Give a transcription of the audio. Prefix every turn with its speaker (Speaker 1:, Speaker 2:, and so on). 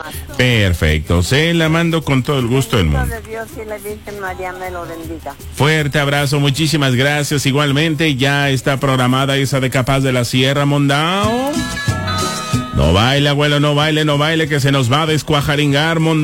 Speaker 1: Perfecto, se la mando con todo el gusto del mundo.
Speaker 2: De Dios y la Virgen María me lo bendiga.
Speaker 1: Fuerte abrazo, muchísimas gracias. Igualmente, ya está programada esa de Capaz de la Sierra, Mondao. No baile, abuelo, no baile, que se nos va a descuajaringar, Mondao.